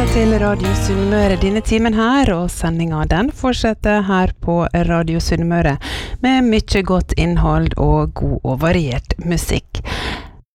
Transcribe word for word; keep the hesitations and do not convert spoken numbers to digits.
lytter til Radio Sunnmøre denne timen her, og sendingen den fortsetter her på Radio Sunnmøre med mye godt innhold og god og variert musikk.